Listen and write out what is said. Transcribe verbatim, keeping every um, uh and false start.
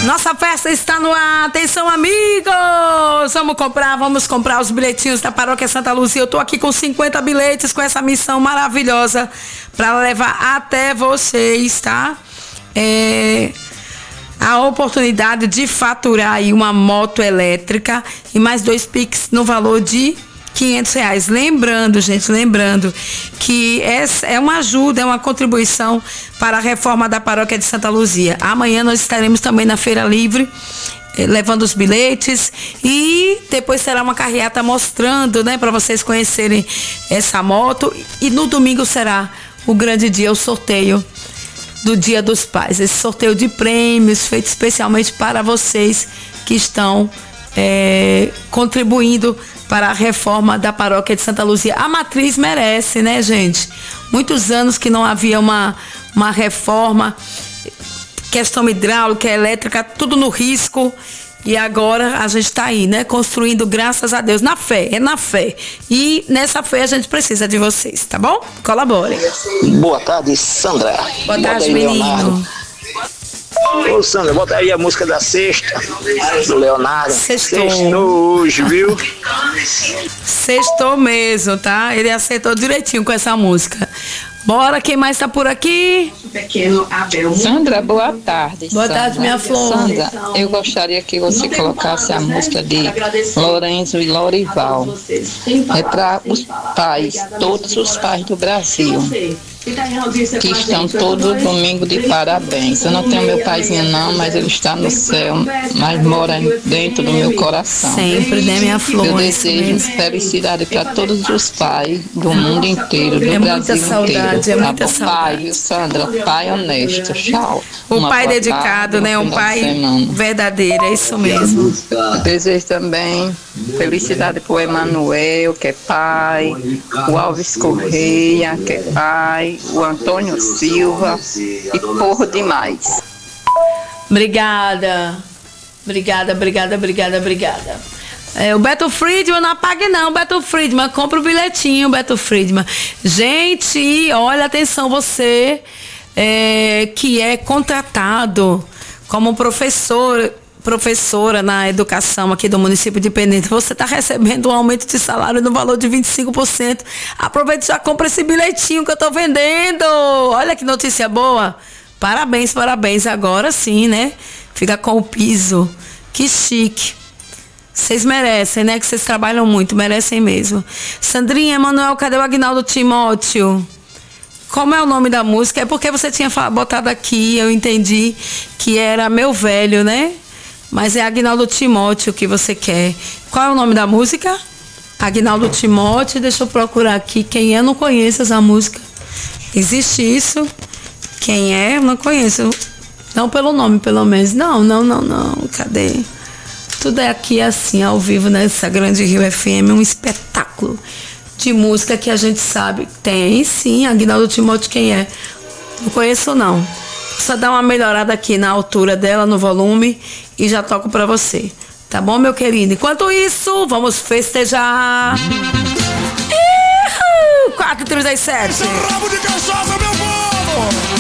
Nossa festa está no ar. Atenção, amigos. Vamos comprar, vamos comprar os bilhetinhos da Paróquia Santa Luzia. Eu tô aqui com cinquenta bilhetes com essa missão maravilhosa para levar até vocês, tá? É... a oportunidade de faturar aí uma moto elétrica e mais dois Pix no valor de quinhentos reais. Lembrando, gente, lembrando que essa é uma ajuda, é uma contribuição para a reforma da Paróquia de Santa Luzia. Amanhã nós estaremos também na Feira Livre, eh, levando os bilhetes, e depois será uma carreata mostrando, né, para vocês conhecerem essa moto. E no domingo será o grande dia, o sorteio do Dia dos Pais. Esse sorteio de prêmios feito especialmente para vocês que estão é, contribuindo para a reforma da Paróquia de Santa Luzia. A matriz merece, né, gente? Muitos anos que não havia uma, uma reforma, questão hidráulica, elétrica, tudo no risco. E agora a gente está aí, né? Construindo, graças a Deus, na fé, é na fé. E nessa fé a gente precisa de vocês, tá bom? Colaborem. Boa tarde, Sandra. Boa tarde, menino. Ô, Sandra, bota aí a música da sexta, do Leonardo. Sextou. Sextou hoje, viu? Sextou mesmo, tá? Ele acertou direitinho com essa música. Bora, quem mais tá por aqui? Sandra, boa tarde. Boa Sandra. tarde, minha flor. Sandra, eu gostaria que você colocasse a música de Lourenço e Lorival. É para os pais, todos os pais do Brasil, que estão todo domingo de parabéns. Eu não tenho meu paizinho não, mas ele está no céu, mas mora dentro do meu coração. Sempre, né, minha flor? Eu desejo felicidade para todos os pais do mundo inteiro, do É Brasil muita saudade, inteiro. é muita Tá bom? saudade. Pai, viu, Sandra? Pai honesto. Tchau. O Uma pai boa dedicado, tarde, né? Um pai verdadeiro, é isso mesmo. Eu desejo também felicidade pro Emanuel, que é pai, o Alves Correia, que é pai, o Antônio Silva e por demais. Obrigada. Obrigada, obrigada, obrigada, obrigada. É, o Beto Friedman, não apague não, Beto Friedman, compra o bilhetinho, Beto Friedman. Gente, olha, atenção, você é, que é contratado como professor, professora na educação aqui do município de Pendente, você está recebendo um aumento de salário no valor de vinte e cinco por cento. Aproveite e já compra esse bilhetinho que eu estou vendendo. Olha que notícia boa. Parabéns, parabéns. Agora sim, né? Fica com o piso. Que chique. Vocês merecem, né? Que vocês trabalham muito, merecem mesmo. Sandrinha, Emanuel, cadê o Aguinaldo Timóteo? Como é o nome da música? É porque você tinha botado aqui, eu entendi que era Meu Velho, né? Mas é Aguinaldo Timóteo que você quer. Qual é o nome da música? Aguinaldo Timóteo, deixa eu procurar aqui. Quem é? Eu não conheço essa música. Existe isso? Quem é? Eu não conheço. Não pelo nome, pelo menos. Não, não, não, não. Cadê? Tudo é aqui assim, ao vivo, nessa Grande Rio F M, um espetáculo de música que a gente sabe. Tem, sim, Aguinaldo Timóteo, quem é? Não conheço, não. Só dar uma melhorada aqui na altura dela, no volume, e já toco pra você. Tá bom, meu querido? Enquanto isso, vamos festejar. quatro e trinta e sete. Esse é o rabo de cachaça, meu povo!